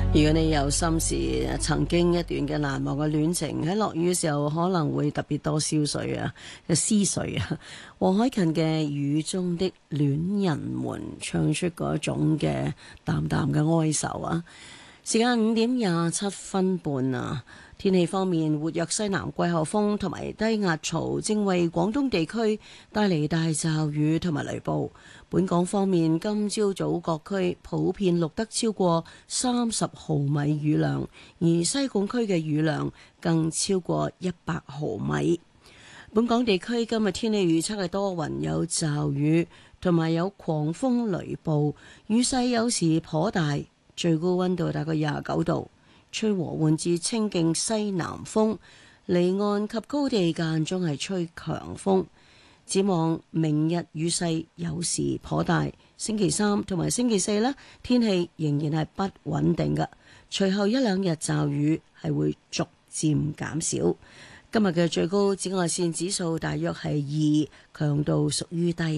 如果你有心事，曾經一段嘅難忘嘅戀情，喺落雨嘅時候可能會特別多思緒啊，思緒啊。黃凱芹嘅《雨中的戀人們》唱出嗰種嘅淡淡嘅哀愁啊。時間5:27啊。天氣方面，活躍西南季候風同埋低壓槽正為廣東地區帶嚟大驟雨同埋雷暴。本港方面，今朝早各區普遍錄得超過30毫米雨量，而西貢區嘅雨量更超過100毫米。本港地區今日天氣預測係多雲有驟雨，同埋有狂風雷暴，雨勢有時頗大，最高溫度大概29度。吹和緩至清勁西南風，離岸及高地間中係吹強風。展望明日雨勢有時頗大，星期三同埋星期四呢，天氣仍然係不穩定嘅，隨後一兩日驟雨係會逐漸減少。今日嘅最高紫外線指數大約係2，強度屬於低。